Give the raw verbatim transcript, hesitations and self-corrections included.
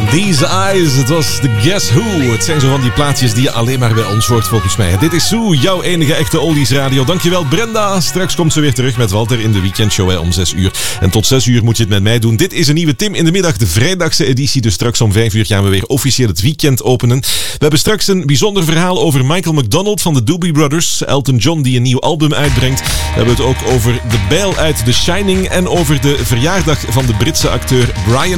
These Eyes, het was de Guess Who. Het zijn zo van die plaatjes die je alleen maar bij ons hoort, volgens mij. Dit is Sue, jouw enige echte oldies radio. Dankjewel Brenda. Straks komt ze weer terug met Walter in de weekendshow hè, om zes uur. En tot zes uur moet je het met mij doen. Dit is een nieuwe Tim in de middag, de vrijdagse editie. Dus straks om vijf uur gaan we weer officieel het weekend openen. We hebben straks een bijzonder verhaal over Michael McDonald van de Doobie Brothers. Elton John die een nieuw album uitbrengt. We hebben het ook over de bijl uit The Shining en over de verjaardag van de Britse acteur Brian